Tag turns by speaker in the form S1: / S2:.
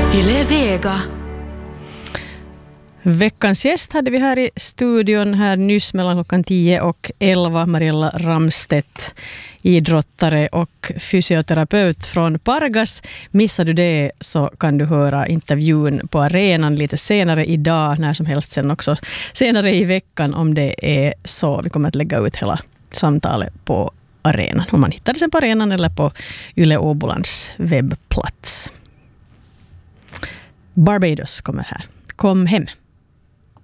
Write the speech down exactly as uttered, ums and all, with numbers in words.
S1: Yle Vega.
S2: Veckans gäst hade vi här i studion här nyss mellan klockan tio och elva. Mariella Ramstedt, idrottare och fysioterapeut från Pargas. Missar du det så kan du höra intervjun på arenan lite senare idag, när som helst sen också senare i veckan om det är så. Vi kommer att lägga ut hela samtalet på arenan. Om man hittar det sen på arenan eller på Yle Åbolands webbplats. Barbados kommer här. Kom hem.